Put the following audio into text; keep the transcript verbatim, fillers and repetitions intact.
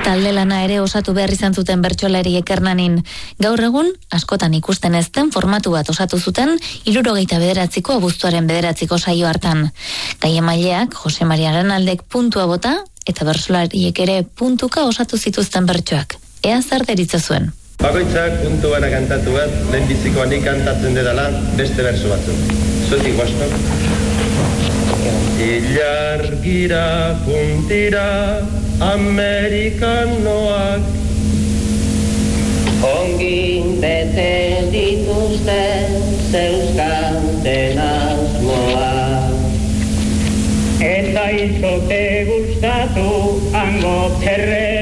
Talde lana ere osatu behar izan zuten bertsolari Ekernanin. Gaur egun, askotan ikusten ezten formatu bat osatu zuten, hirurogeita bederatziko abuztuaren bederatziko saio hartan. Gai emaileak, Jose Maria Aranaldek puntua bota, eta bertsolariek ere puntuka osatu zituzten bertsoak. Ea zer deritzo zuen. Bakoitzak puntu bana kantatu bat, lehenbizikoan nik kantatzen dedala beste berso batzuk. Zuetik guazto? Ilargira juntira amerikanoak Ongin bete dituzte zeuzkanten asmoak Eta izote gustatu hango terre